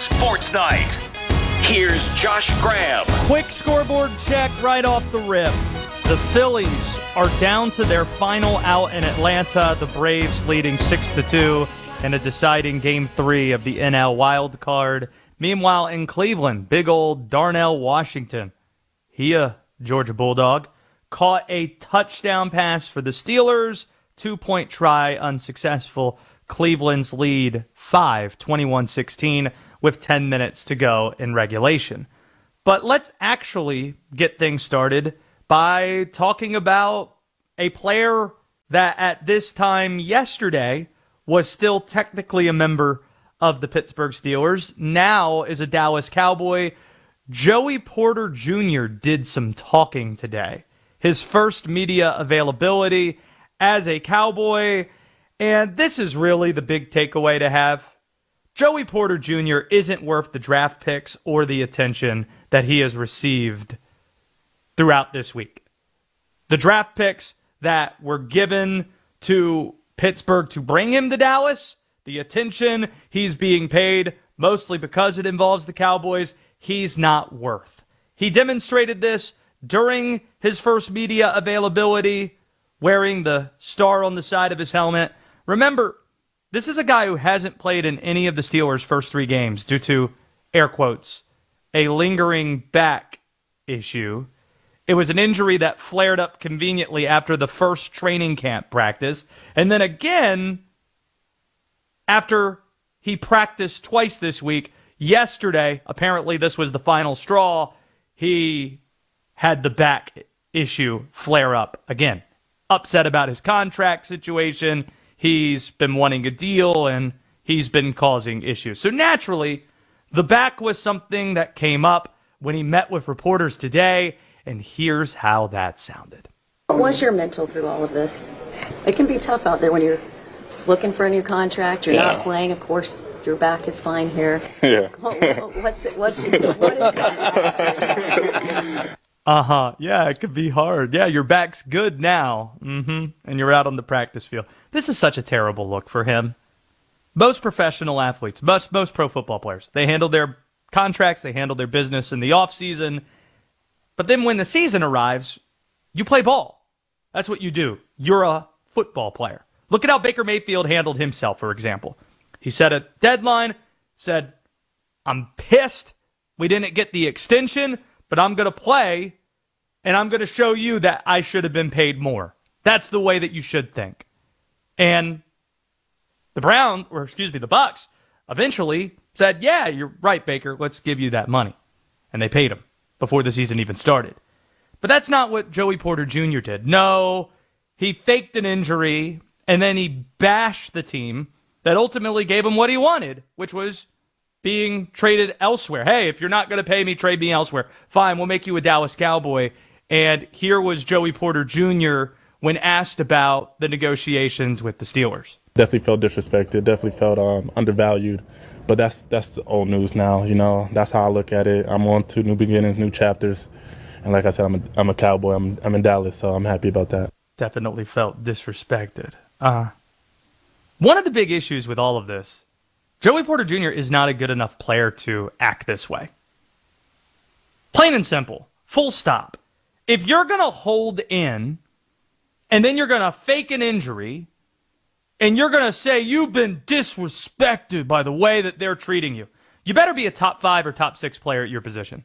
Sports Night. Here's Josh Graham. Quick scoreboard check right off the rip. The Phillies are down to their final out in Atlanta. The Braves leading 6-2 in a deciding Game 3 of the NL Wild Card. Meanwhile, in Cleveland, big old Darnell Washington, he a Georgia Bulldog, caught a touchdown pass for the Steelers. 2-point try unsuccessful. Cleveland's lead 21-16 with 10 minutes to go in regulation. But let's actually get things started by talking about a player that at this time yesterday was still technically a member of the Pittsburgh Steelers, now is a Dallas Cowboy. Joey Porter Jr. did some talking today. His first media availability as a Cowboy, and this is really the big takeaway to have. Joey Porter Jr. isn't worth the draft picks or the attention that he has received throughout this week. The draft picks that were given to Pittsburgh to bring him to Dallas, the attention he's being paid, mostly because it involves the Cowboys, he's not worth. He demonstrated this during his first media availability, wearing the star on the side of his helmet. Remember, this is a guy who hasn't played in any of the Steelers' first 3 games due to, air quotes, a lingering back issue. It was an injury that flared up conveniently after the first training camp practice, and then again after he practiced twice this week. Yesterday, apparently this was the final straw, he had the back issue flare up again. Upset about his contract situation. He's been wanting a deal, and he's been causing issues. So naturally, the back was something that came up when he met with reporters today, and here's how that sounded. What was your mental through all of this? It can be tough out there when you're looking for a new contract, you're not playing. Of course, your back is fine here. Yeah. What is that? Yeah, it could be hard. Yeah, your back's good now. And you're out on the practice field. This is such a terrible look for him. Most professional athletes, most pro football players, they handle their contracts, they handle their business in the offseason. But then when the season arrives, you play ball. That's what you do. You're a football player. Look at how Baker Mayfield handled himself, for example. He set a deadline, said, I'm pissed we didn't get the extension, but I'm going to play, and I'm going to show you that I should have been paid more. That's the way that you should think. And the Bucs eventually said, yeah, you're right, Baker. Let's give you that money. And they paid him before the season even started. But that's not what Joey Porter Jr. did. No, he faked an injury, and then he bashed the team that ultimately gave him what he wanted, which was being traded elsewhere. Hey, if you're not going to pay me, trade me elsewhere. Fine, we'll make you a Dallas Cowboy. And here was Joey Porter Jr. when asked about the negotiations with the Steelers. Definitely felt disrespected, definitely felt undervalued. But that's old news now, you know. That's how I look at it. I'm on to new beginnings, new chapters. And like I said, I'm a Cowboy. I'm in Dallas, so I'm happy about that. Definitely felt disrespected. One of the big issues with all of this, Joey Porter Jr. is not a good enough player to act this way. Plain and simple. Full stop. If you're going to hold in, and then you're going to fake an injury, and you're going to say you've been disrespected by the way that they're treating you, you better be a top 5 or top 6 player at your position.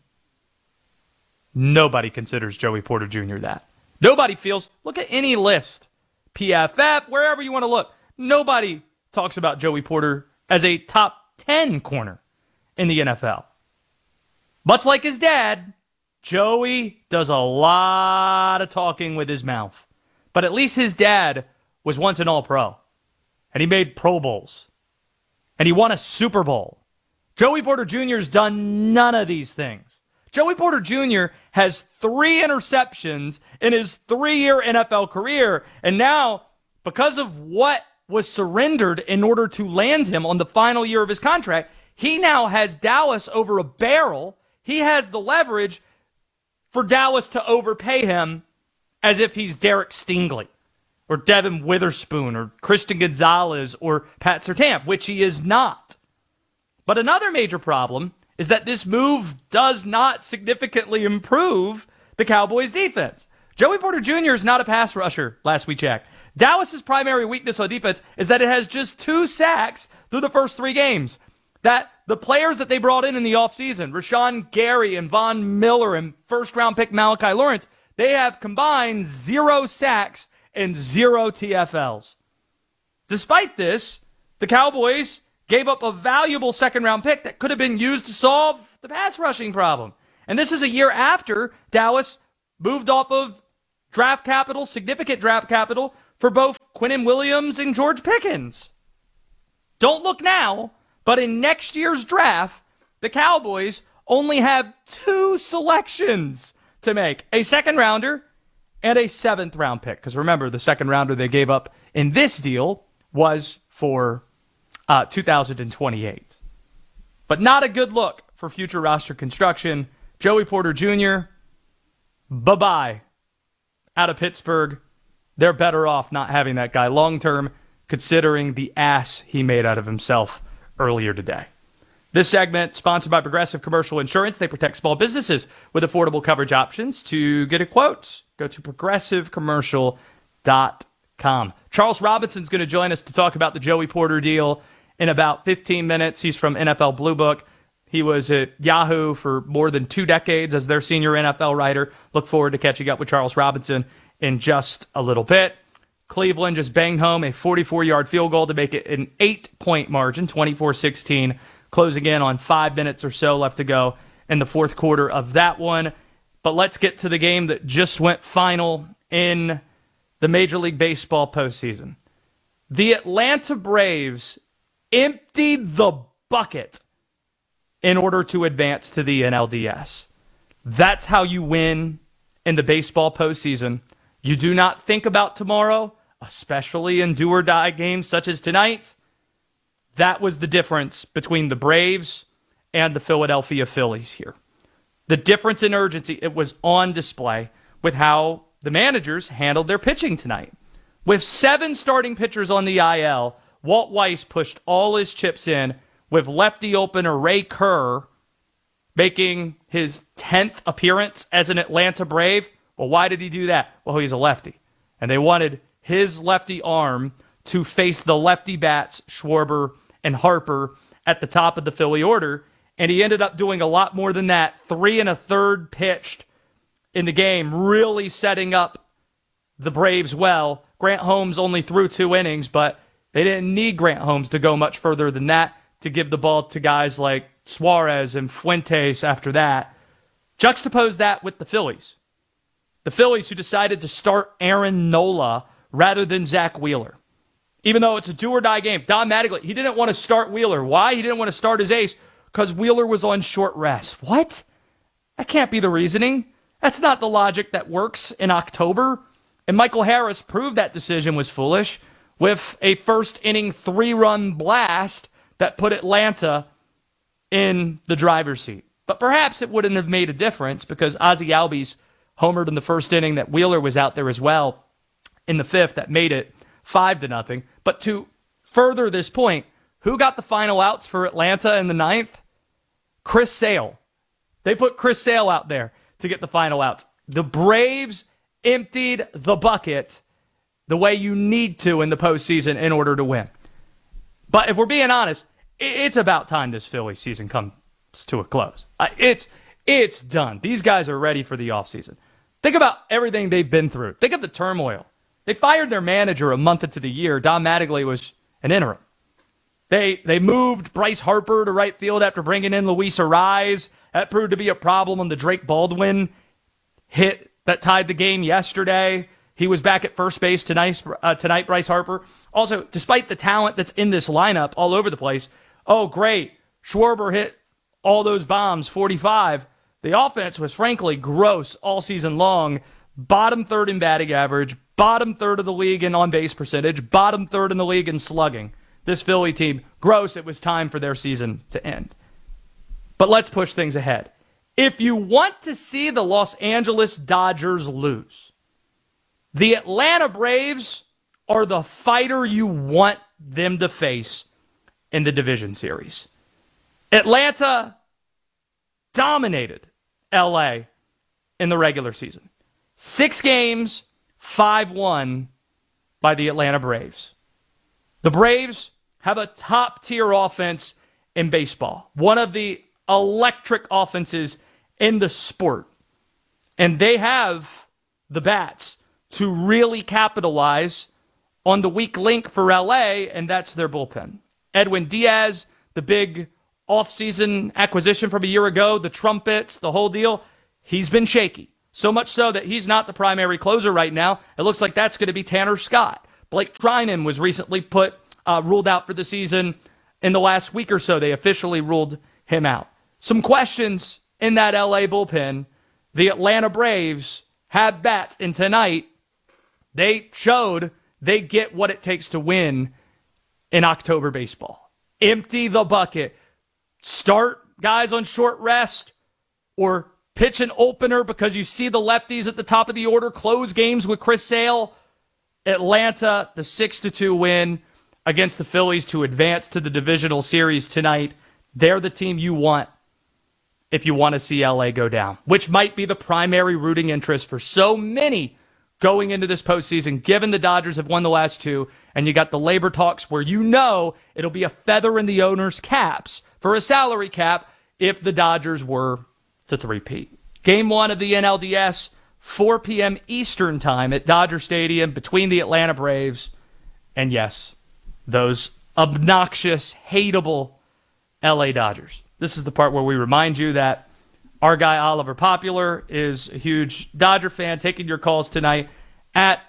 Nobody considers Joey Porter Jr. that. Nobody feels, look at any list, PFF, wherever you want to look, nobody talks about Joey Porter as a top 10 corner in the NFL. Much like his dad, Joey does a lot of talking with his mouth. But at least his dad was once an All-Pro. And he made Pro Bowls. And he won a Super Bowl. Joey Porter Jr.'s done none of these things. Joey Porter Jr. has 3 interceptions in his 3-year NFL career. And now, because of what was surrendered in order to land him on the final year of his contract, he now has Dallas over a barrel. He has the leverage for Dallas to overpay him as if he's Derek Stingley or Devin Witherspoon or Christian Gonzalez or Pat Surtain, which he is not. But another major problem is that this move does not significantly improve the Cowboys' defense. Joey Porter Jr. is not a pass rusher, last we checked. Dallas's primary weakness on defense is that it has just 2 sacks through the first 3 games. That the players that they brought in the offseason, Rashawn Gary and Von Miller and first-round pick Malachi Lawrence, they have combined 0 sacks and 0 TFLs. Despite this, the Cowboys gave up a valuable second-round pick that could have been used to solve the pass rushing problem. And this is a year after Dallas moved off of draft capital, significant draft capital, for both Quinnen Williams and George Pickens. Don't look now, but in next year's draft, the Cowboys only have 2 selections to make. A second-rounder and a 7th-round pick. Because remember, the second-rounder they gave up in this deal was for 2028. But not a good look for future roster construction. Joey Porter Jr., bye-bye. Out of Pittsburgh. They're better off not having that guy long-term, considering the ass he made out of himself earlier today. This segment sponsored by Progressive Commercial Insurance. They protect small businesses with affordable coverage options. To get a quote, go to progressivecommercial.com. Charles Robinson's going to join us to talk about the Joey Porter deal in about 15 minutes. He's from NFL Blue Book. He was at Yahoo for more than 2 decades as their senior NFL writer. Look forward to catching up with Charles Robinson in just a little bit. Cleveland just banged home a 44-yard field goal to make it an 8-point margin, 24-16, closing in on 5 minutes or so left to go in the fourth quarter of that one. But let's get to the game that just went final in the Major League Baseball postseason. The Atlanta Braves emptied the bucket in order to advance to the NLDS. That's how you win in the baseball postseason. You do not think about tomorrow, especially in do-or-die games such as tonight. That was the difference between the Braves and the Philadelphia Phillies here. The difference in urgency, it was on display with how the managers handled their pitching tonight. With 7 starting pitchers on the IL, Walt Weiss pushed all his chips in with lefty opener Ray Kerr making his 10th appearance as an Atlanta Brave. Well, why did he do that? Well, he's a lefty. And they wanted his lefty arm to face the lefty bats, Schwarber and Harper, at the top of the Philly order. And he ended up doing a lot more than that. 3 1/3 pitched in the game, really setting up the Braves well. Grant Holmes only threw 2 innings, but they didn't need Grant Holmes to go much further than that to give the ball to guys like Suarez and Fuentes after that. Juxtapose that with the Phillies. The Phillies who decided to start Aaron Nola rather than Zach Wheeler. Even though it's a do-or-die game, Don Mattingly, he didn't want to start Wheeler. Why? He didn't want to start his ace because Wheeler was on short rest. What? That can't be the reasoning. That's not the logic that works in October. And Michael Harris proved that decision was foolish with a first-inning 3-run blast that put Atlanta in the driver's seat. But perhaps it wouldn't have made a difference because Ozzie Albies homered in the first inning that Wheeler was out there as well in the 5th. That made it 5-0. But to further this point, who got the final outs for Atlanta in the 9th? Chris Sale. They put Chris Sale out there to get the final outs. The Braves emptied the bucket the way you need to in the postseason in order to win. But if we're being honest, it's about time this Philly season comes to a close. It's done. These guys are ready for the offseason. Think about everything they've been through. Think of the turmoil. They fired their manager a month into the year. Don Mattingly was an interim. They moved Bryce Harper to right field after bringing in Luis Ariz. That proved to be a problem on the Drake Baldwin hit that tied the game yesterday. He was back at first base tonight, Bryce Harper. Also, despite the talent that's in this lineup all over the place, oh, great, Schwarber hit all those bombs, 45. The offense was frankly gross all season long. Bottom 3rd in batting average, bottom 3rd of the league in on-base percentage, bottom 3rd in the league in slugging. This Philly team, gross. It was time for their season to end. But let's push things ahead. If you want to see the Los Angeles Dodgers lose, the Atlanta Braves are the fighter you want them to face in the division series. Atlanta dominated LA in the regular season. 6 games, 5-1 by the Atlanta Braves. The Braves have a top-tier offense in baseball, one of the electric offenses in the sport. And they have the bats to really capitalize on the weak link for LA, and that's their bullpen. Edwin Diaz, the big offseason acquisition from a year ago, the trumpets, the whole deal, he's been shaky. So much so that he's not the primary closer right now. It looks like that's going to be Tanner Scott. Blake Trinan was recently ruled out for the season. In the last week or so, they officially ruled him out. Some questions in that LA bullpen. The Atlanta Braves have bats, and tonight they showed they get what it takes to win in October baseball. Empty the bucket. Start guys on short rest or pitch an opener because you see the lefties at the top of the order. Close games with Chris Sale. Atlanta, the 6-2 win against the Phillies to advance to the divisional series tonight. They're the team you want if you want to see LA go down, which might be the primary rooting interest for so many going into this postseason, given the Dodgers have won the last 2, and you got the labor talks where you know it'll be a feather in the owner's caps for a salary cap if the Dodgers were to three-peat. Game 1 of the NLDS, 4 p.m. Eastern time at Dodger Stadium between the Atlanta Braves and, yes, those obnoxious, hateable LA Dodgers. This is the part where we remind you that our guy Oliver Popular is a huge Dodger fan. Taking your calls tonight at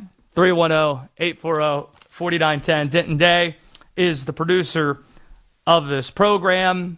310-840-4910. Denton Day is the producer of this program.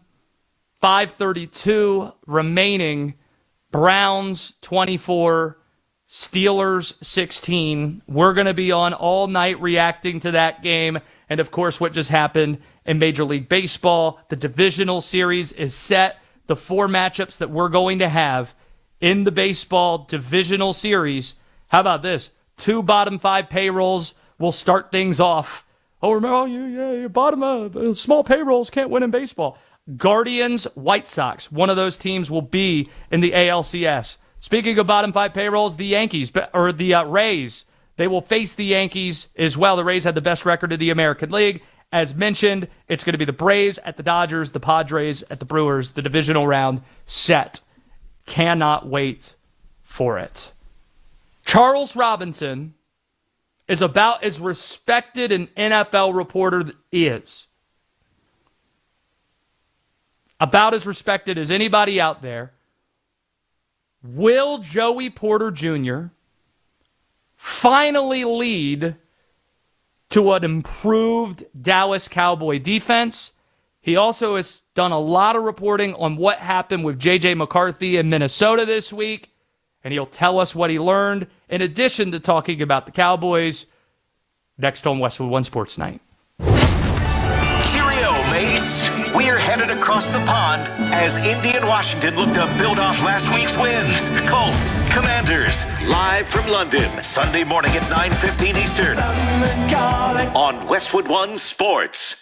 5:32 remaining. Browns 24, Steelers 16. We're going to be on all night reacting to that game. And, of course, what just happened in Major League Baseball. The divisional series is set. The 4 matchups that we're going to have in the baseball divisional series. How about this? 2 bottom 5 payrolls will start things off. Oh, remember, your bottom small payrolls can't win in baseball. Guardians, White Sox. One of those teams will be in the ALCS. Speaking of bottom 5 payrolls, the Yankees, or the Rays, they will face the Yankees as well. The Rays had the best record of the American League. As mentioned, it's going to be the Braves at the Dodgers, the Padres at the Brewers, the divisional round set. Cannot wait for it. Charles Robinson is about as respected an NFL reporter is. About as respected as anybody out there. Will Joey Porter Jr. finally lead to an improved Dallas Cowboy defense? He also has done a lot of reporting on what happened with J.J. McCarthy in Minnesota this week, and he'll tell us what he learned, in addition to talking about the Cowboys, next on Westwood One Sports Night. Cheerio, mates. We're headed across the pond as Indy and Washington look to build off last week's wins. Colts, Commanders, live from London, Sunday morning at 9:15 Eastern on Westwood One Sports.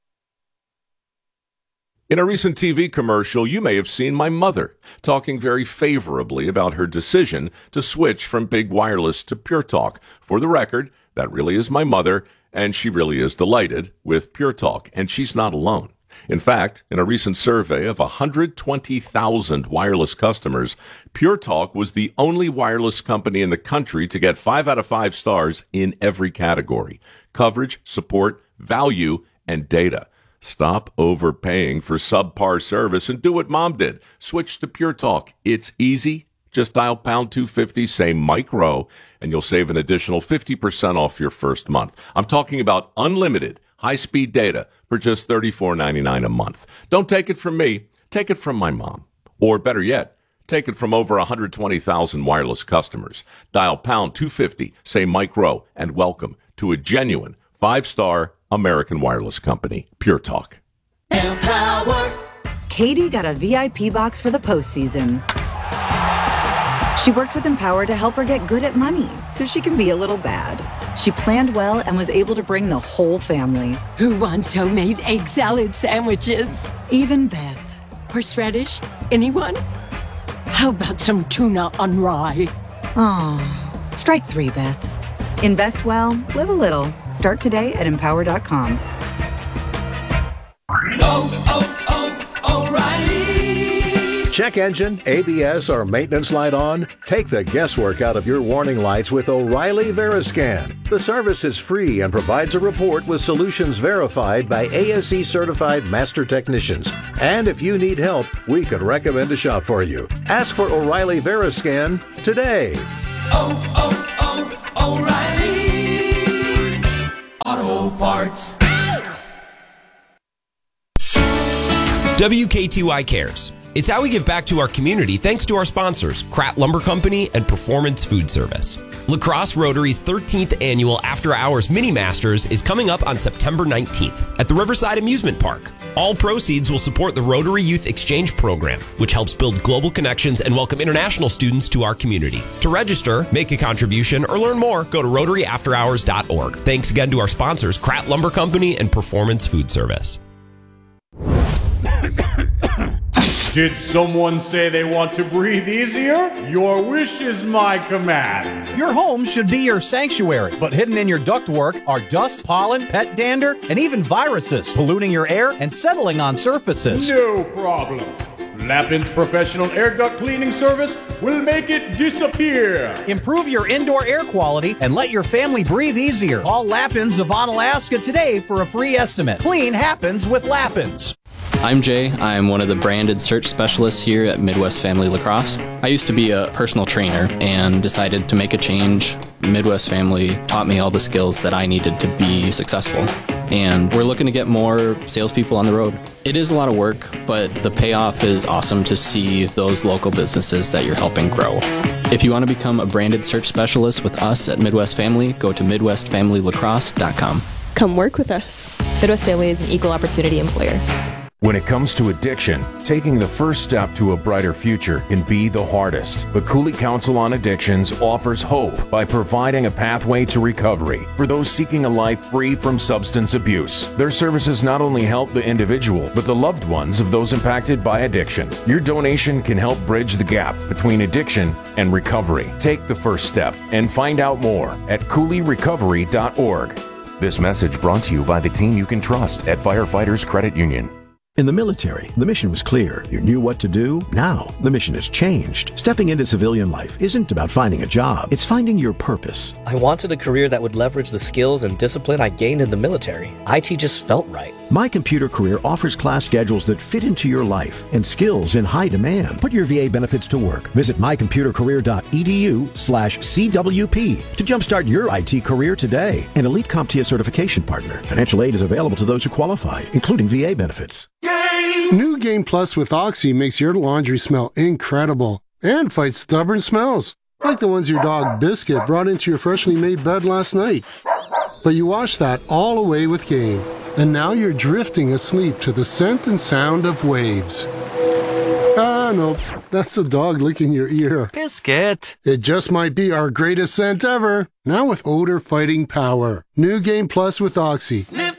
In a recent TV commercial, you may have seen my mother talking very favorably about her decision to switch from Big Wireless to Pure Talk. For the record, that really is my mother, and she really is delighted with Pure Talk, and she's not alone. In fact, in a recent survey of 120,000 wireless customers, Pure Talk was the only wireless company in the country to get 5 out of 5 stars in every category: coverage, support, value, and data. Stop overpaying for subpar service and do what Mom did. Switch to Pure Talk. It's easy. Just dial pound 250, say Mike Rowe, and you'll save an additional 50% off your first month. I'm talking about unlimited high-speed data for just $34.99 a month. Don't take it from me. Take it from my mom. Or better yet, take it from over 120,000 wireless customers. Dial pound 250, say Mike Rowe, and welcome to a genuine 5-star American wireless company, Pure Talk. Empower. Katie got a VIP box for the postseason. She worked with Empower to help her get good at money so she can be a little bad. She planned well and was able to bring the whole family. Who wants homemade egg salad sandwiches? Even Beth. horseradish? Anyone? How about some tuna on rye? Oh, strike three, Beth. Invest well, live a little. Start today at Empower.com. O'Reilly! Check engine, ABS, or maintenance light on? Take the guesswork out of your warning lights with O'Reilly Veriscan. The service is free and provides a report with solutions verified by ASE certified master technicians. And if you need help, we could recommend a shop for you. Ask for O'Reilly Veriscan today. O'Reilly Auto Parts. WKTY Cares. It's how we give back to our community thanks to our sponsors, Kratt Lumber Company and Performance Food Service. La Crosse Rotary's 13th annual After Hours Mini Masters is coming up on September 19th at the Riverside Amusement Park. All proceeds will support the Rotary Youth Exchange Program, which helps build global connections and welcome international students to our community. To register, make a contribution, or learn more, go to RotaryAfterHours.org. Thanks again to our sponsors, Kratt Lumber Company and Performance Food Service. Did someone say they want to breathe easier? Your wish is my command. Your home should be your sanctuary, but hidden in your ductwork are dust, pollen, pet dander, and even viruses polluting your air and settling on surfaces. No problem. Lappin's professional air duct cleaning service will make it disappear. Improve your indoor air quality and let your family breathe easier. Call Lappin's of Onalaska today for a free estimate. Clean happens with Lappin's. I'm Jay. I'm one of the branded search specialists here at Midwest Family Lacrosse. I used to be a personal trainer and decided to make a change. Midwest Family taught me all the skills that I needed to be successful. And we're looking to get more salespeople on the road. It is a lot of work, but the payoff is awesome to see those local businesses that you're helping grow. If you want to become a branded search specialist with us at Midwest Family, go to MidwestFamilyLacrosse.com. Come work with us. Midwest Family is an equal opportunity employer. When it comes to addiction, taking the first step to a brighter future can be the hardest. But Cooley Council on Addictions offers hope by providing a pathway to recovery for those seeking a life free from substance abuse. Their services not only help the individual, but the loved ones of those impacted by addiction. Your donation can help bridge the gap between addiction and recovery. Take the first step and find out more at CooleyRecovery.org. This message brought to you by the team you can trust at Firefighters Credit Union. In the military, the mission was clear. You knew what to do. Now, the mission has changed. Stepping into civilian life isn't about finding a job. It's finding your purpose. I wanted a career that would leverage the skills and discipline I gained in the military. IT just felt right. My Computer Career offers class schedules that fit into your life and skills in high demand. Put your VA benefits to work. Visit mycomputercareer.edu/CWP to jumpstart your IT career today. An elite CompTIA certification partner. Financial aid is available to those who qualify, including VA benefits. New Game Plus with Oxy makes your laundry smell incredible and fights stubborn smells, like the ones your dog Biscuit brought into your freshly made bed last night. But you washed that all away with Game, and now you're drifting asleep to the scent and sound of waves. Ah, no, that's the dog licking your ear. Biscuit! It just might be our greatest scent ever, now with odor-fighting power. New Game Plus with Oxy. Sniff